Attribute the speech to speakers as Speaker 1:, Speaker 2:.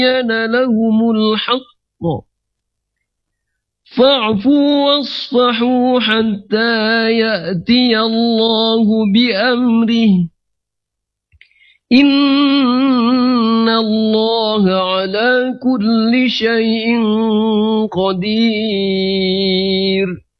Speaker 1: لهم الحق فاعفوا واصفحوا حتى يأتي الله بأمره إن الله على كل شيء قدير